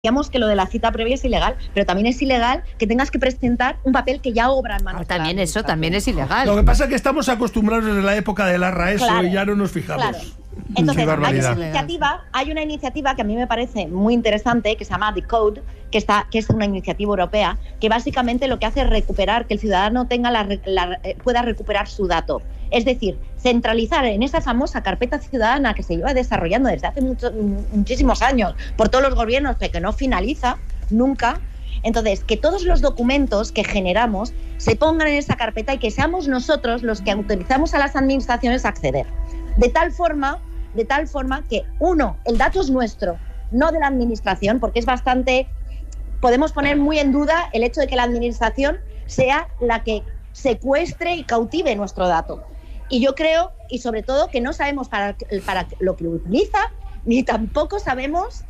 que lo de la cita previa es ilegal, pero también es ilegal que tengas que presentar un papel que ya obra en manos. También eso también es ilegal. Lo que pasa es que estamos acostumbrados desde la época de Larra a eso, claro, y ya no nos fijamos. Claro. Entonces, hay una iniciativa que a mí me parece muy interesante, que se llama The Code, que es una iniciativa europea, que básicamente lo que hace es recuperar, que el ciudadano pueda recuperar su dato. Es decir, centralizar en esa famosa carpeta ciudadana que se lleva desarrollando desde hace muchísimos años por todos los gobiernos, pero que no finaliza nunca. Entonces, que todos los documentos que generamos se pongan en esa carpeta y que seamos nosotros los que autorizamos a las administraciones a acceder. De tal forma que, el dato es nuestro, no de la administración, porque es bastante... Podemos poner muy en duda el hecho de que la administración sea la que secuestre y cautive nuestro dato. Y yo creo, y sobre todo, que no sabemos para lo que lo utiliza, ni tampoco sabemos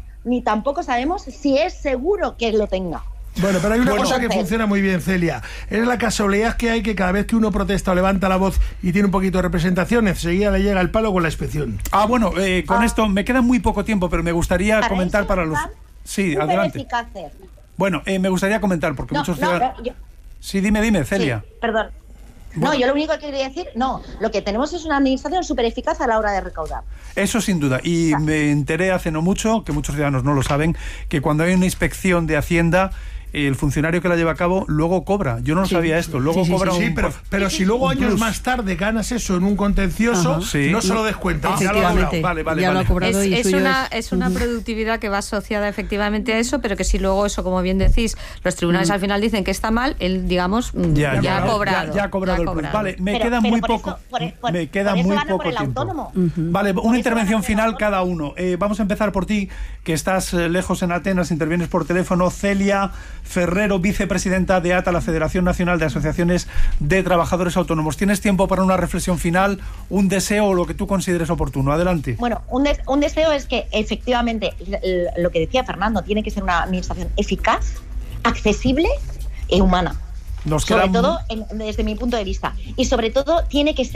si es seguro que lo tenga. Bueno, pero hay una cosa que funciona muy bien, Celia. Es la casualidad que hay que cada vez que uno protesta o levanta la voz y tiene un poquito de representación, enseguida le llega el palo con la inspección. Con esto me queda muy poco tiempo, pero me gustaría comentar para los... Sí, adelante. Eficaces. Bueno, me gustaría comentar, porque muchos ciudadanos... Sí, dime, Celia. Sí, perdón. Bueno. No, yo lo único que quería decir, lo que tenemos es una administración súper eficaz a la hora de recaudar. Eso sin duda. Y me enteré hace no mucho, que muchos ciudadanos no lo saben, que cuando hay una inspección de Hacienda, el funcionario que la lleva a cabo luego cobra. Yo no sabía esto. Luego cobra pero si luego años más tarde ganas eso en un contencioso, no se lo descuentas. Ya lo ha cobrado. Vale. Es una productividad que va asociada efectivamente a eso, pero que si luego eso, como bien decís, los tribunales al final dicen que está mal, él, digamos, ya ha cobrado. Ya ha cobrado el plus. Vale, me queda muy poco. Me queda muy poco tiempo. Vale, una intervención final cada uno. Vamos a empezar por ti, que estás lejos en Atenas, intervienes por teléfono. Celia Ferrero, vicepresidenta de ATA, la Federación Nacional de Asociaciones de Trabajadores Autónomos. ¿Tienes tiempo para una reflexión final, un deseo o lo que tú consideres oportuno? Adelante. Bueno, un deseo es que efectivamente, lo que decía Fernando, tiene que ser una administración eficaz, accesible e humana. Sobre todo desde mi punto de vista. Y sobre todo tiene que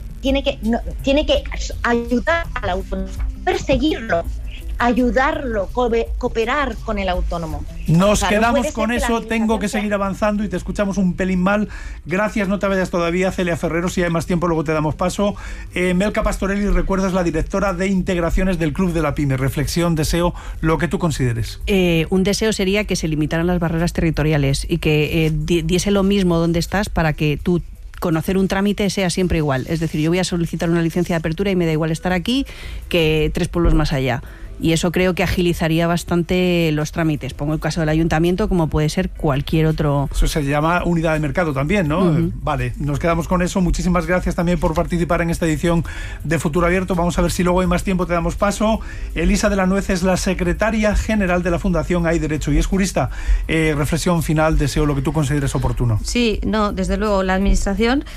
ayudar al autónomo, perseguirlo, ayudarlo, cooperar con el autónomo. Nos quedamos con eso, tengo que seguir avanzando y te escuchamos un pelín mal. Gracias, no te vayas todavía, Celia Ferrero, si hay más tiempo luego te damos paso. Melka Pastorelli, recuerdas, la directora de integraciones del Club de la Pyme. Reflexión, deseo, lo que tú consideres. Un deseo sería que se limitaran las barreras territoriales y que diese lo mismo donde estás para que tú conocer un trámite sea siempre igual. Es decir, yo voy a solicitar una licencia de apertura y me da igual estar aquí que 3 pueblos más allá. Y eso creo que agilizaría bastante los trámites. Pongo el caso del ayuntamiento, como puede ser cualquier otro. Eso se llama unidad de mercado también, ¿no? Vale, nos quedamos con eso. Muchísimas gracias también por participar en esta edición de Futuro Abierto. Vamos a ver si luego hay más tiempo, te damos paso. Elisa de la Nuez es la secretaria general de la Fundación Hay Derecho y es jurista. Reflexión final, deseo lo que tú consideres oportuno. Sí, desde luego, la administración,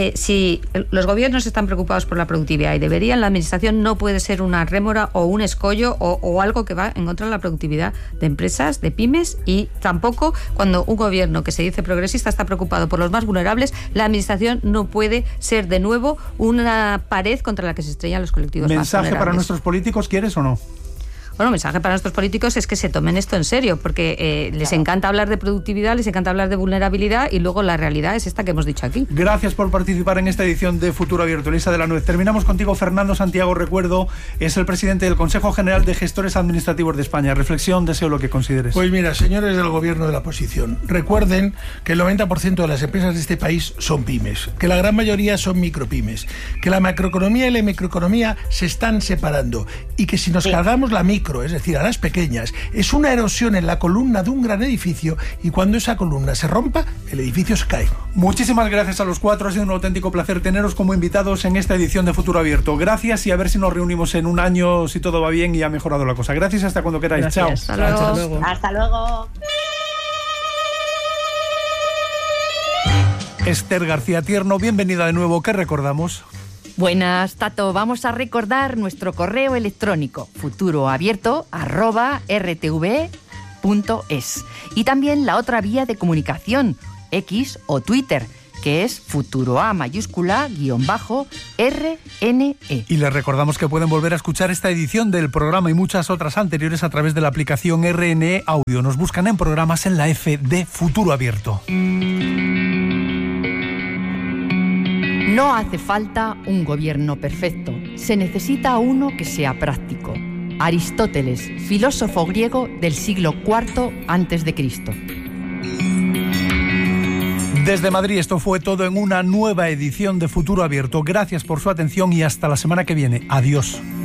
si los gobiernos están preocupados por la productividad y deberían, la administración no puede ser una rémora o un escollo o algo que va en contra de la productividad de empresas, de pymes, y tampoco cuando un gobierno que se dice progresista está preocupado por los más vulnerables, la administración no puede ser de nuevo una pared contra la que se estrellan los colectivos más vulnerables. ¿Mensaje para nuestros políticos quieres o no? Bueno, el mensaje para nuestros políticos es que se tomen esto en serio, porque les encanta hablar de productividad, les encanta hablar de vulnerabilidad y luego la realidad es esta que hemos dicho aquí. Gracias por participar en esta edición de Futuro Abierto, Elisa de la Nuez. Terminamos contigo, Fernando Santiago, recuerdo, es el presidente del Consejo General de Gestores Administrativos de España. Reflexión, deseo lo que consideres. Pues mira, señores del gobierno de la oposición, recuerden que el 90% de las empresas de este país son pymes, que la gran mayoría son micropymes, que la macroeconomía y la microeconomía se están separando y que si nos cargamos la micro, es decir, a las pequeñas, es una erosión en la columna de un gran edificio y cuando esa columna se rompa, el edificio se cae. Muchísimas gracias a los cuatro, ha sido un auténtico placer teneros como invitados en esta edición de Futuro Abierto. Gracias y a ver si nos reunimos en un año, si todo va bien y ha mejorado la cosa. Gracias, hasta cuando queráis. Gracias. Chao. Hasta luego. Hasta luego. Esther García Tierno, bienvenida de nuevo. ¿Qué recordamos? Buenas, Tato. Vamos a recordar nuestro correo electrónico futuroabierto@rtv.es y también la otra vía de comunicación, X o Twitter, que es futuroa mayúscula _RNE. Y les recordamos que pueden volver a escuchar esta edición del programa y muchas otras anteriores a través de la aplicación RNE Audio. Nos buscan en programas en la F de Futuro Abierto. No hace falta un gobierno perfecto, se necesita uno que sea práctico. Aristóteles, filósofo griego del siglo IV a.C. Desde Madrid esto fue todo en una nueva edición de Futuro Abierto. Gracias por su atención y hasta la semana que viene. Adiós.